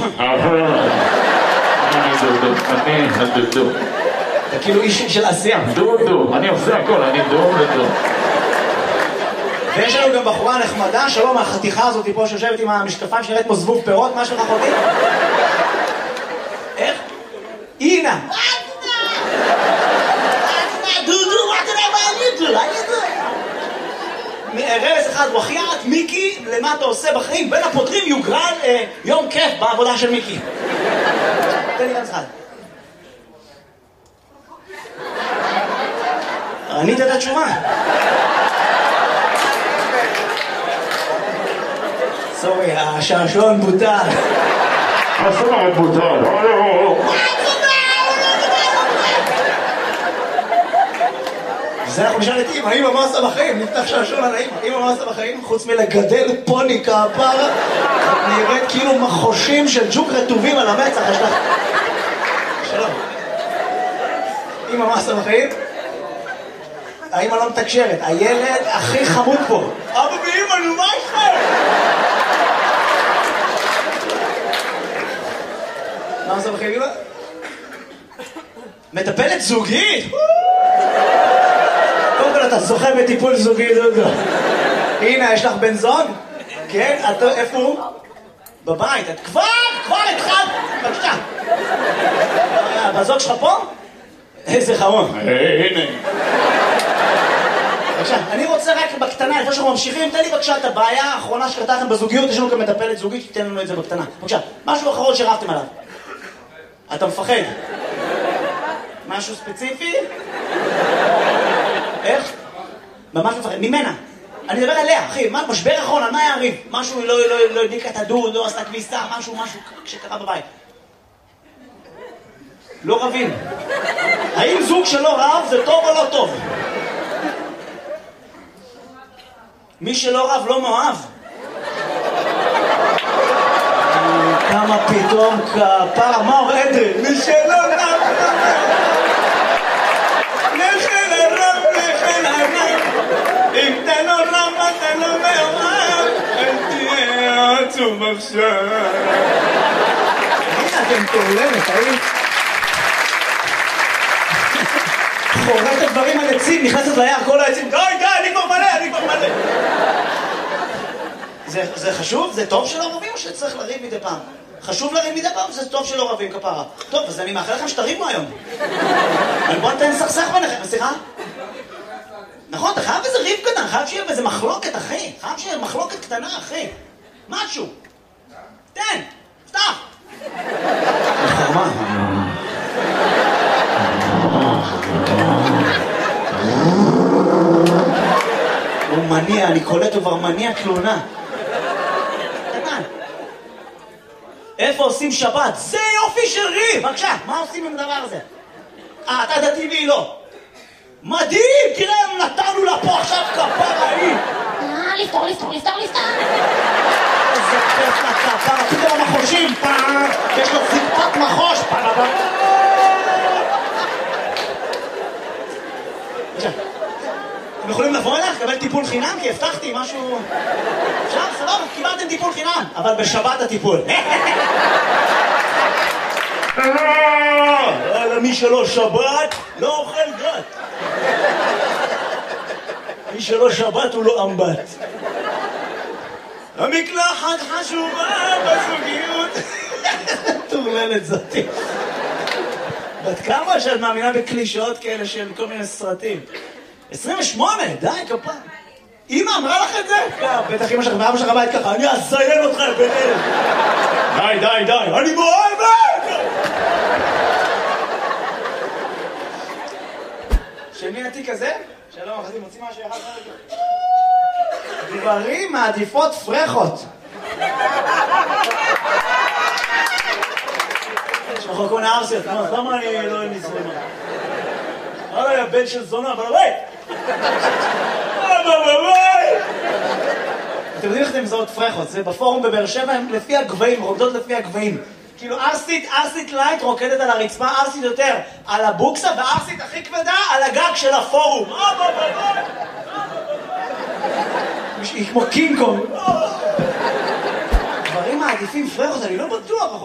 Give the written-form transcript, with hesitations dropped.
אני דודו. אתה כאילו איש של עשייה. דודו, אני עושה הכל, אני דודו. ויש לנו גם בחורה נחמדה, שלום, מהחתיכה הזאת פה שיושבת עם המשקפיים שנראית כמו זבוב פירות, מה שלך אחותי? איך? אינה. דודו, מה אתה יודע מה אני דודו? רמז אחד, וחיית מיקי, למה אתה עושה בחיים? בין הפותרים יוגרל יום כיף בעבודה של מיקי. תן לי רמז אחד. ענית את התשובה. סורי, השעשועון בוטל. הסמרת בוטל. זה אנחנו נשאל את אמא, אמא מה עושה בחיים? נפתח שעשועון על האמא. אמא מה עושה בחיים? חוץ מלגדל פוני כפרה, נראית כאילו מחושים של ג'וק רטובים על המצח. יש לך... שלום. אמא מה עושה בחיים? האמא לא מתקשרת, הילד הכי חמוד פה. אבא ואמא, נו מה איתכם? מה עושה בחיים אמא? מטפלת זוגית? קודם כל אתה זוכה בטיפול זוגי, דודו. הנה, יש לך בן זוג? כן? איפה הוא? בבית. את כבר התחלת. בבקשה. בזוג שלך פה? איזה חמוד. הנה. בבקשה, אני רוצה רק בקטנה, לפני שאנחנו ממשיכים, תן לי בבקשה את הבעיה האחרונה שקרתה לכם בזוגיות, יש לנו גם מטפלת זוגית, שתיתן לנו את זה בקטנה. בבקשה, משהו אחרון שרבתם עליו. אתה מפחד? משהו ספציפי? איך? ממש מפחד, ממנה. אני מדבר עליה, אחי, משבר אחרון, על מה היה הריב? משהו לא הדליקה את הדוד, לא עשתה כביסה, משהו שקרה בבית. לא רבים. האם זוג שלא רב זה טוב או לא טוב? מי שלא רב לא מאוהב. כמה פתאום כפרה, מה אומר אדרי? מי שלא רב נכן הרב, נכן הרב. אם אתה לא רב, אתה לא מאוהב. אל תהיה עצוב עכשיו. הנה אתם תעולמת, האם? חורט את דברים על עצים, נכנסת ליער כל העצים, די, אני כבר מלא. זה חשוב? זה טוב שלא רבים או שצריך לריב מדי פעם? חשוב לריב מדי פעם, זה טוב שלא רבים כפרה. טוב, אז אני מאחל לכם שתריבו היום. בוא נתן סכסך ביניכם, סליחה? נכון, אתה חייב איזה ריב קטן, חייב שיהיה איזה מחלוקת, אחי. חייב שיהיה מחלוקת קטנה, אחי. משהו. תן, פתח. חרמה. הוא מניע, אני קולט כבר מניע תלונה. קטן. איפה עושים שבת? זה יופי של ריב! בבקשה, מה עושים עם הדבר הזה? אתה דתי והיא לא. מדהים! תראה, נתנו לה פה עכשיו כפרה היא. לפתור. איזה כיף לכפרה, פתאום המחושים, יש לו ציפת מחוש. אתם יכולים לבוא אליך, לקבל טיפול חינם, כי הבטחתי משהו... עכשיו, סבבה, קיבלתם טיפול חינם, אבל בשבת הטיפול. מי שלא שבת, לא אוכל גת. מי שלא שבת הוא לא אמבט. המקלחת חשובה בזוגיות. תורללת זאתי. בת כמה שאת מאמינה בקלישאות כאלה של כל מיני סרטים? 28, די, כפה. אמא אמרה לך את זה? בטח אמא שלך ואבא שלך בית ככה, אני אזיין אותך ביניהם. די, אני מאוהבת! של מי התיק הזה? שלום, אחרי מוציא משהו אחד כזה. גברים מעדיפות פרחות. יש לך כל הארסיות, למה אני לא נזרמה? אוי, הבן של זונה, אבל אוי! אתם יודעים איך אתם מזהות פרחות? זה בפורום בבאר שבע, הם לפי הגבהים, רוקדות לפי הגבהים. כאילו ארסית לייט רוקדת על הרצפה, ארסית יותר על הבוקסה, וארסית הכי כבדה על הגג של הפורום. היא כמו קינג קונג. גברים מעדיפים פרחות, אני לא בטוח.